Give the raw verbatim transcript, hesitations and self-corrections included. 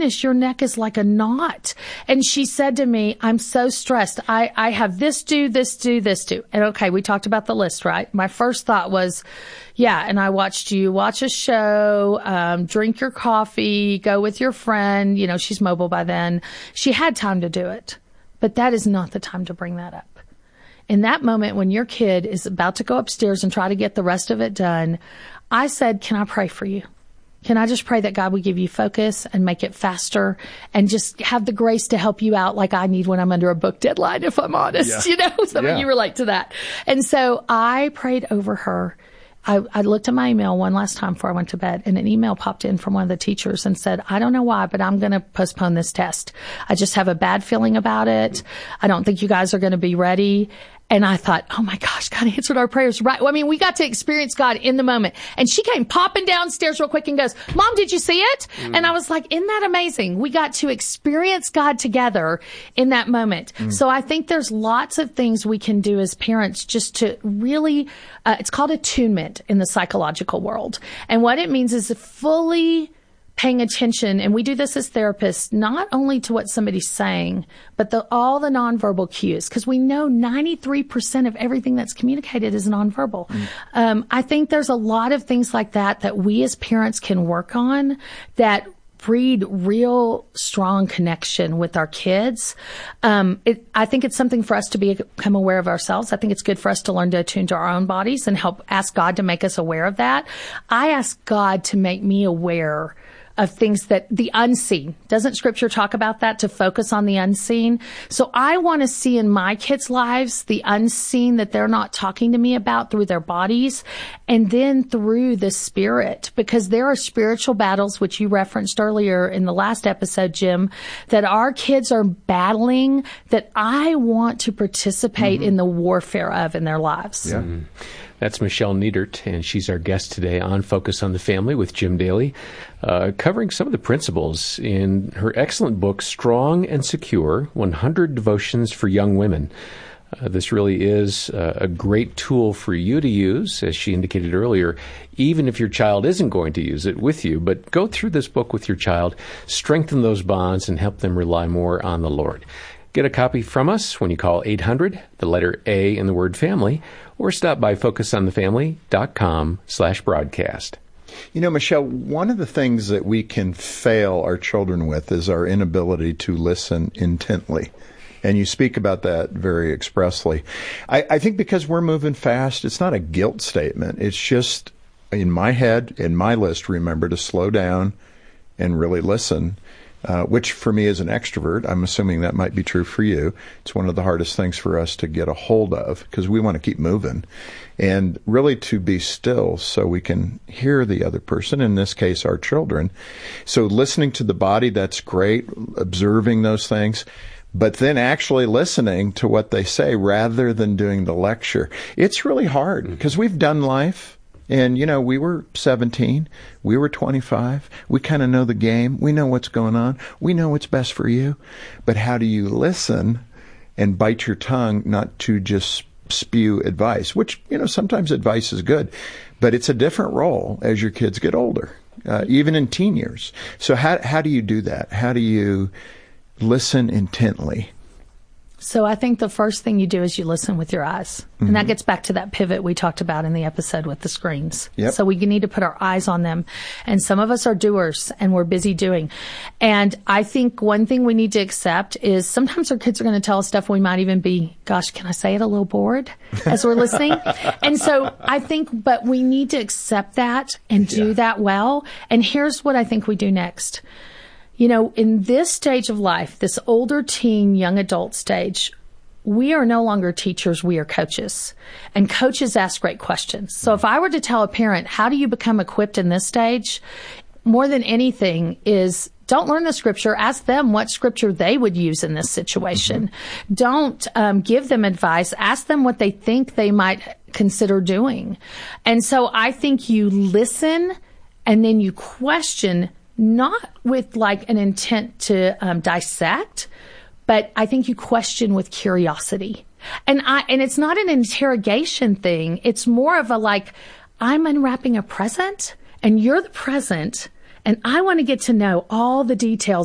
goodness, your neck is like a knot. And she said to me, I'm so stressed. I, I have this do, this do, this do. And okay, we talked about the list, right? My first thought was, yeah, and I watched you watch a show, um, drink your coffee, go with your friend. You know, she's mobile by then. She had time to do it. But that is not the time to bring that up. In that moment, when your kid is about to go upstairs and try to get the rest of it done, I said, can I pray for you? Can I just pray that God would give you focus and make it faster and just have the grace to help you out like I need when I'm under a book deadline, if I'm honest, yeah. you know, some yeah. of you relate to that. And so I prayed over her. I, I looked at my email one last time before I went to bed, and an email popped in from one of the teachers and said, I don't know why, but I'm going to postpone this test. I just have a bad feeling about it. I don't think you guys are going to be ready. And I thought, oh my gosh, God answered our prayers. Right. Well, I mean, we got to experience God in the moment. And she came popping downstairs real quick and goes, Mom, did you see it? Mm. And I was like, isn't that amazing? We got to experience God together in that moment. Mm. So I think there's lots of things we can do as parents just to really, uh, it's called attunement in the psychological world. And what it means is fully paying attention, and we do this as therapists, not only to what somebody's saying, but the, all the nonverbal cues, because we know ninety-three percent of everything that's communicated is nonverbal. Mm. Um, I think there's a lot of things like that that we as parents can work on that breed real strong connection with our kids. Um, it, I think it's something for us to be, become aware of ourselves. I think it's good for us to learn to attune to our own bodies and help ask God to make us aware of that. I ask God to make me aware of things that the unseen. Doesn't Scripture talk about that, to focus on the unseen? So I want to see in my kids' lives the unseen that they're not talking to me about through their bodies, and then through the Spirit, because there are spiritual battles, which you referenced earlier in the last episode, Jim, that our kids are battling that I want to participate mm-hmm. in the warfare of in their lives. Yeah. Mm-hmm. That's Michelle Niedert, and she's our guest today on Focus on the Family with Jim Daly, uh, covering some of the principles in her excellent book, Strong and Secure, one hundred Devotions for Young Women. Uh, this really is uh, a great tool for you to use, as she indicated earlier, even if your child isn't going to use it with you. But go through this book with your child, strengthen those bonds, and help them rely more on the Lord. Get a copy from us when you call eight hundred, the letter A in the word family, or stop by focusonthefamily.com slash broadcast. You know, Michelle, one of the things that we can fail our children with is our inability to listen intently. And you speak about that very expressly. I, I think because we're moving fast, it's not a guilt statement. It's just, in my head, in my list, remember to slow down and really listen. Uh, which for me as an extrovert, I'm assuming that might be true for you. It's one of the hardest things for us to get a hold of because we want to keep moving, and really to be still so we can hear the other person, in this case, our children. So listening to the body, that's great, observing those things, but then actually listening to what they say rather than doing the lecture. It's really hard because we've done life. And, you know, we were seventeen, we were twenty-five, we kind of know the game, we know what's going on, we know what's best for you. But how do you listen and bite your tongue not to just spew advice, which, you know, sometimes advice is good, but it's a different role as your kids get older, uh, even in teen years. So how how do you do that? How do you listen intently? So I think the first thing you do is you listen with your eyes. Mm-hmm. And that gets back to that pivot we talked about in the episode with the screens. Yep. So we need to put our eyes on them. And some of us are doers and we're busy doing. And I think one thing we need to accept is sometimes our kids are going to tell us stuff we might even be, gosh, can I say it, a little bored as we're listening? And so I think, but we need to accept that and do yeah. that well. And here's what I think we do next. You know, in this stage of life, this older teen, young adult stage, we are no longer teachers, we are coaches. And coaches ask great questions. So if I were to tell a parent, how do you become equipped in this stage? More than anything is, don't learn the scripture. Ask them what scripture they would use in this situation. Mm-hmm. Don't um, give them advice. Ask them what they think they might consider doing. And so I think you listen and then you question, not with like an intent to um, dissect, but I think you question with curiosity. And I, and it's not an interrogation thing. It's more of a like, I'm unwrapping a present and you're the present and I want to get to know all the details